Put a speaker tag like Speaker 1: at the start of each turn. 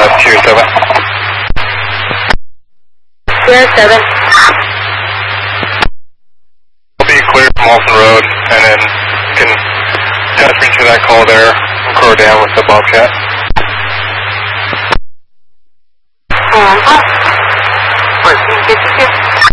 Speaker 1: Tier 7.
Speaker 2: Tier 7.
Speaker 1: I'll be clear from Olson Road, and then you can test me to that call there and crow down with the Bobcat.
Speaker 2: Wait,